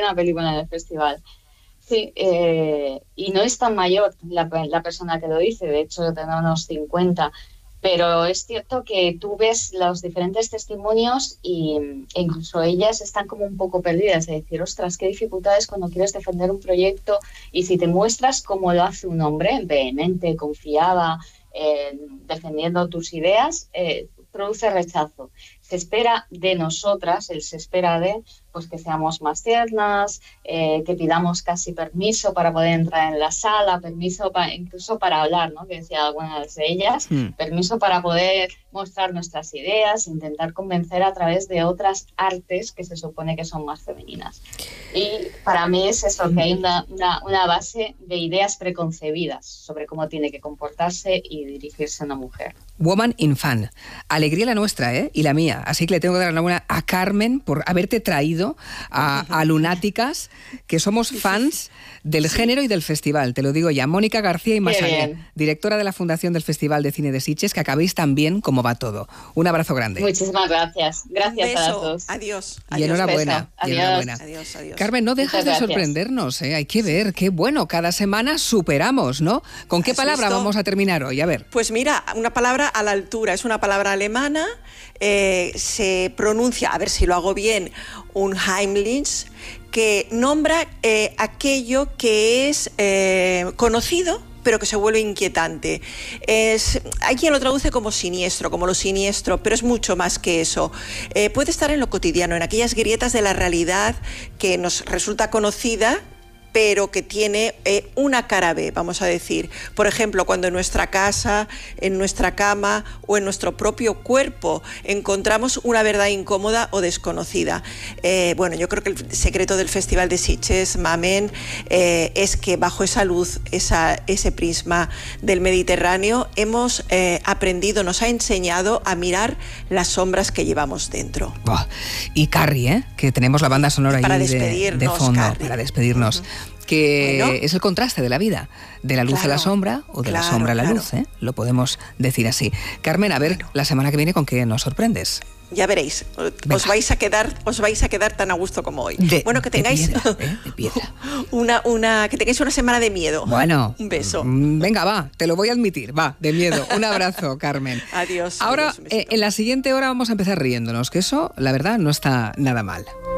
buena película en el festival. Sí, y no es tan mayor la persona que lo dice, de hecho tendrá unos 50, pero es cierto que tú ves los diferentes testimonios e incluso ellas están como un poco perdidas, de decir, ostras, qué dificultades cuando quieres defender un proyecto y si te muestras como lo hace un hombre, vehemente, confiada, defendiendo tus ideas, produce rechazo. Se espera de nosotras, él se espera de pues que seamos más tiernas, que pidamos casi permiso para poder entrar en la sala, permiso incluso para hablar, ¿no? Que decía algunas de ellas, permiso para poder mostrar nuestras ideas, intentar convencer a través de otras artes que se supone que son más femeninas. Y para mí es eso, que hay una base de ideas preconcebidas sobre cómo tiene que comportarse y dirigirse una mujer. Woman in Fan. Alegría la nuestra, y la mía. Así que le tengo que dar la enhorabuena a Carmen por haberte traído a Lunáticas, que somos fans del género y del festival. Te lo digo ya. Mónica García y Massaguer, directora de la Fundación del Festival de Cine de Sitges, que acabéis tan bien como va todo. Un abrazo grande. Muchísimas gracias. Gracias a todos. Adiós. Y enhorabuena. Adiós. Carmen, no dejas de sorprendernos, Hay que ver, qué bueno. Cada semana superamos, ¿no? ¿Con qué palabra vamos a terminar hoy? A ver. Pues mira, una palabra a la altura. Es una palabra alemana. Se pronuncia, a ver si lo hago bien, Unheimlich, que nombra aquello que es conocido, pero que se vuelve inquietante. Hay quien lo traduce como siniestro, como lo siniestro, pero es mucho más que eso. Puede estar en lo cotidiano, en aquellas grietas de la realidad que nos resulta conocida, pero que tiene una cara B, vamos a decir. Por ejemplo, cuando en nuestra casa, en nuestra cama o en nuestro propio cuerpo encontramos una verdad incómoda o desconocida. Bueno, yo creo que el secreto del Festival de Sitges, Mamen, es que bajo esa luz, ese prisma del Mediterráneo, hemos aprendido, nos ha enseñado a mirar las sombras que llevamos dentro. Y Carrie, que tenemos la banda sonora para ahí de fondo, Carrie. Para despedirnos. Que es el contraste de la vida, de la luz a la sombra o de la sombra a la luz, lo podemos decir así. Carmen, a ver, la semana que viene con qué nos sorprendes. Ya veréis, os vais a quedar tan a gusto como hoy. Que tengáis de piedra. que tengáis una semana de miedo. Bueno, un beso. Venga, va, te lo voy a admitir, de miedo. Un abrazo, Carmen. Adiós. Ahora, adiós, en la siguiente hora vamos a empezar riéndonos, que eso, la verdad, no está nada mal.